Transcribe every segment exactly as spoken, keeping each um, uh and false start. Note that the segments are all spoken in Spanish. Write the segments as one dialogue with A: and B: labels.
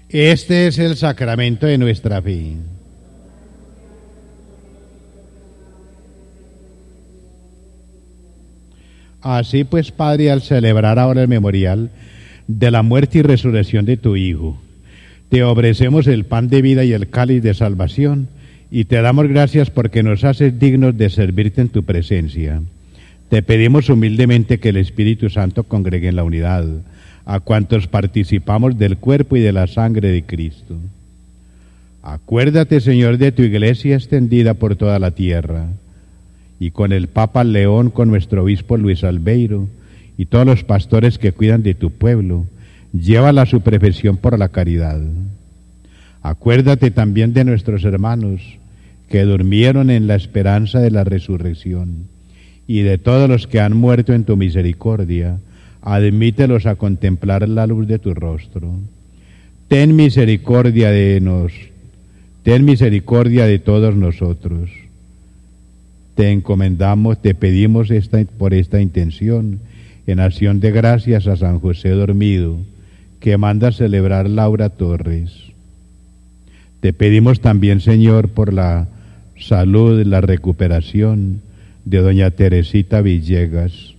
A: Este es el sacramento de nuestra fe. Así pues, Padre, al celebrar ahora el memorial de la muerte y resurrección de tu Hijo, te ofrecemos el pan de vida y el cáliz de salvación, y te damos gracias porque nos haces dignos de servirte en tu presencia. Te pedimos humildemente que el Espíritu Santo congregue en la unidad a cuantos participamos del cuerpo y de la sangre de Cristo. Acuérdate, Señor, de tu iglesia extendida por toda la tierra, y con el Papa León, con nuestro obispo Luis Albeiro, y todos los pastores que cuidan de tu pueblo, llévala a su perfección por la caridad. Acuérdate también de nuestros hermanos que durmieron en la esperanza de la resurrección, y de todos los que han muerto en tu misericordia, admítelos a contemplar la luz de tu rostro. Ten misericordia de nos, ten misericordia de todos nosotros. Te encomendamos, te pedimos esta, por esta intención, en acción de gracias a San José dormido, que manda celebrar Laura Torres. Te pedimos también, Señor, por la salud, la recuperación de doña Teresita Villegas.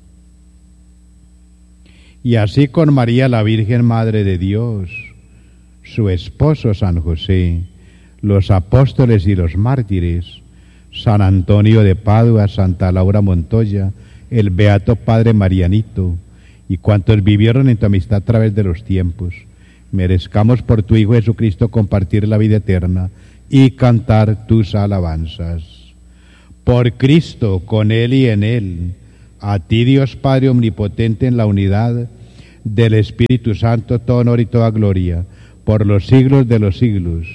A: Y así con María, la Virgen Madre de Dios, su esposo San José, los apóstoles y los mártires, San Antonio de Padua, Santa Laura Montoya, el Beato Padre Marianito, y cuantos vivieron en tu amistad a través de los tiempos, merezcamos por tu Hijo Jesucristo compartir la vida eterna y cantar tus alabanzas. Por Cristo, con Él y en Él, a ti, Dios Padre omnipotente, en la unidad del Espíritu Santo, todo honor y toda gloria, por los siglos de los siglos.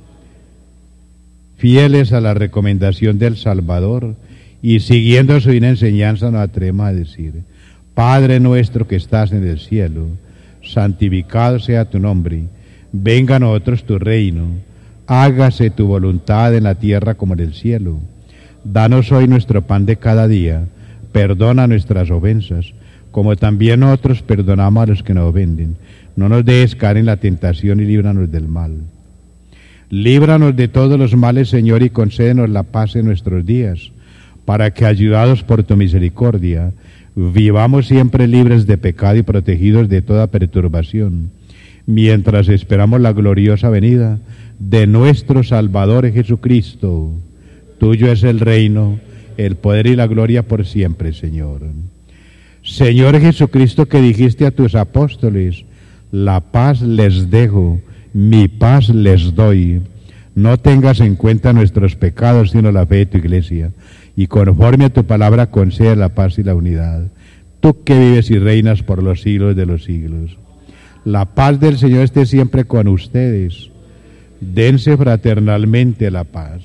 A: Fieles a la recomendación del Salvador y siguiendo su enseñanza, nos atrevemos a decir: Padre nuestro que estás en el cielo, santificado sea tu nombre, venga a nosotros tu reino, hágase tu voluntad en la tierra como en el cielo. Danos hoy nuestro pan de cada día, perdona nuestras ofensas, como también nosotros perdonamos a los que nos ofenden. No nos dejes caer en la tentación y líbranos del mal. Líbranos de todos los males, Señor, y concédenos la paz en nuestros días, para que, ayudados por tu misericordia, vivamos siempre libres de pecado y protegidos de toda perturbación, mientras esperamos la gloriosa venida de nuestro Salvador Jesucristo. Tuyo es el reino, el poder y la gloria por siempre, Señor. Señor Jesucristo, que dijiste a tus apóstoles: la paz les dejo, mi paz les doy. No tengas en cuenta nuestros pecados, sino la fe de tu iglesia, y conforme a tu palabra concede la paz y la unidad. Tú que vives y reinas por los siglos de los siglos. La paz del Señor esté siempre con ustedes. Dense fraternalmente la paz.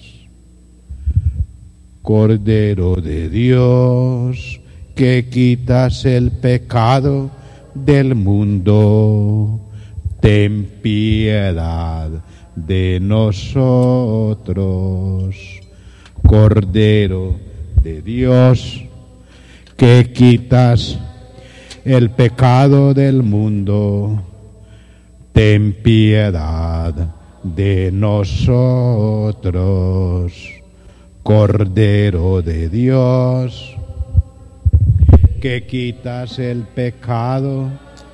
A: Cordero de Dios, que quitas el pecado del mundo, ten piedad de nosotros. Cordero de Dios, que quitas el pecado del mundo, ten piedad de nosotros. Cordero de Dios, que quitas el pecado,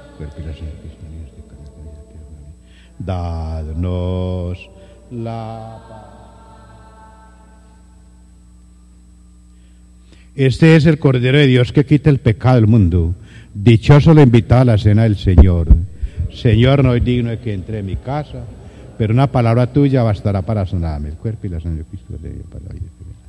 A: dadnos la paz. Este es el Cordero de Dios que quita el pecado del mundo. Dichoso lo invitado a la cena del Señor. Señor, no soy digno de que entre en mi casa, pero una palabra tuya bastará para sanarme. El cuerpo y la sangre de Cristo le para la vida.